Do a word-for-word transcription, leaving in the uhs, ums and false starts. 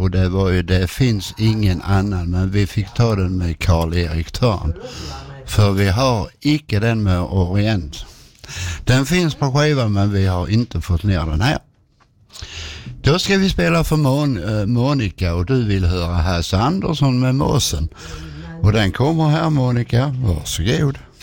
och det var ju det finns ingen annan, men vi fick ta den med Karl-Erik Törn. För vi har icke den med Orient. Den finns på skivan men vi har inte fått ner den här. Då ska vi spela för Mon- äh, Monica och du vill höra Hasse Andersson med Måsen. Och den kommer här, Monica. Varsågod.